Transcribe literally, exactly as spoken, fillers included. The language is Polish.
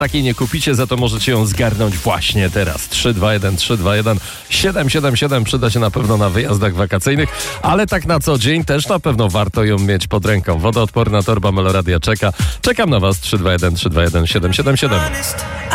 takiej nie kupicie, za to możecie ją zgarnąć właśnie teraz. trzy dwa jeden trzy dwa jeden siedem siedem siedem przyda się na pewno na wyjazdach wakacyjnych, ale tak na co dzień też na pewno warto ją mieć pod ręką. Wodoodporna torba Meloradia czeka. Czekam na was. trzy dwa jeden trzy dwa jeden siedem siedem siedem.